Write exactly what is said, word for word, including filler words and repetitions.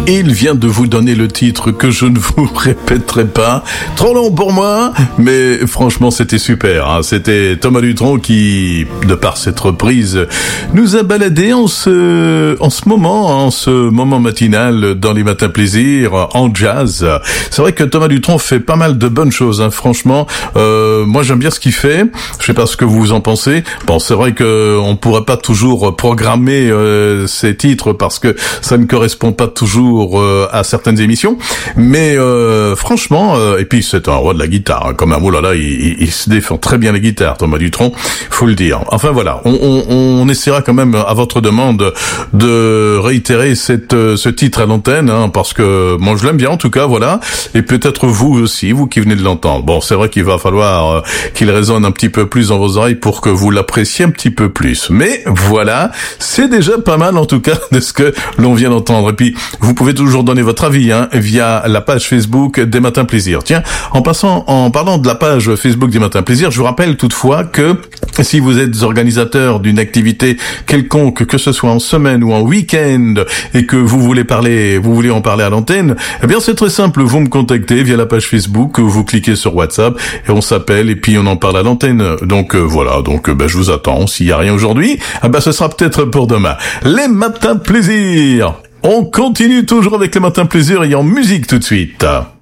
Il vient de vous donner le titre que je ne vous répéterai pas. Trop long pour moi, mais franchement, c'était super. Hein. C'était Thomas Dutronc qui, de par cette reprise, nous a baladé en ce, en ce moment, en ce moment matinal dans les matins plaisirs, en jazz. C'est vrai que Thomas Dutronc fait pas mal de bonnes choses. Hein. Franchement, euh, moi j'aime bien ce qu'il fait. Je sais pas ce que vous en pensez. Bon, c'est vrai que on pourrait pas toujours programmer euh, ces titres parce que ça ne correspond pas toujours euh, à certaines émissions, mais euh, franchement, euh, et puis c'est un roi de la guitare, hein, comme un oh là là, il, il, il se défend très bien la guitare, Thomas Dutronc, faut le dire. Enfin voilà, on, on, on essaiera quand même à votre demande de réitérer cette, ce titre à l'antenne, hein, parce que moi je l'aime bien en tout cas, voilà, et peut-être vous aussi, vous qui venez de l'entendre. Bon, c'est vrai qu'il va falloir euh, qu'il résonne un petit peu plus dans vos oreilles pour que vous l'appréciez un petit peu plus, mais voilà, c'est déjà pas mal en tout cas de ce que l'on vient d'entendre. Et puis vous pouvez toujours donner votre avis hein, via la page Facebook des Matins Plaisir. Tiens, en passant, en parlant de la page Facebook des Matins Plaisir, je vous rappelle toutefois que si vous êtes organisateur d'une activité quelconque, que ce soit en semaine ou en week-end, et que vous voulez parler, vous voulez en parler à l'antenne, eh bien c'est très simple, vous me contactez via la page Facebook, vous cliquez sur WhatsApp et on s'appelle et puis on en parle à l'antenne. Donc euh, voilà, donc euh, ben, je vous attends. S'il y a rien aujourd'hui, eh ben ce sera peut-être pour demain. Les Matins Plaisir. On continue toujours avec les Matins Plaisir et en musique tout de suite.